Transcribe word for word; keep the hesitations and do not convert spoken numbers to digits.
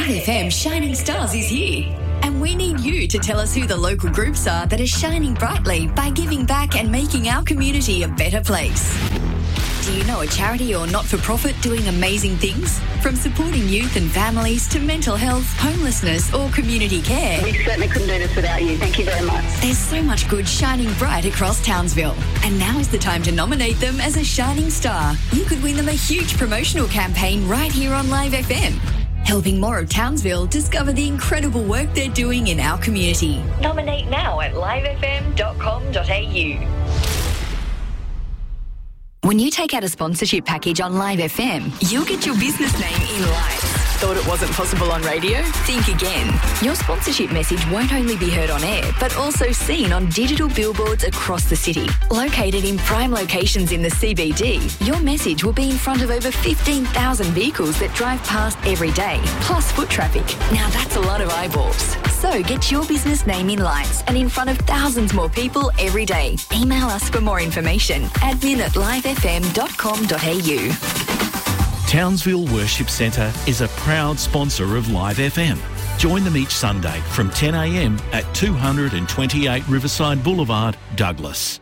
Live F M Shining Stars is here. And we need you to tell us who the local groups are that are shining brightly by giving back and making our community a better place. Do you know a charity or not-for-profit doing amazing things? From supporting youth and families to mental health, homelessness or community care. We certainly couldn't do this without you. Thank you very much. There's so much good shining bright across Townsville. And now is the time to nominate them as a shining star. You could win them a huge promotional campaign right here on Live F M. Helping more of Townsville discover the incredible work they're doing in our community. Nominate now at live f m dot com dot a u. When you take out a sponsorship package on Live F M, you'll get your business name in lights. Thought it wasn't possible on radio? Think again. Your sponsorship message won't only be heard on air, but also seen on digital billboards across the city. Located in prime locations in the C B D, your message will be in front of over fifteen thousand vehicles that drive past every day, plus foot traffic. Now that's a lot of eyeballs. So get your business name in lights and in front of thousands more people every day. Email us for more information. admin at live f m dot com dot a u. Townsville Worship Centre is a proud sponsor of Live F M. Join them each Sunday from ten a m at two twenty-eight Riverside Boulevard, Douglas.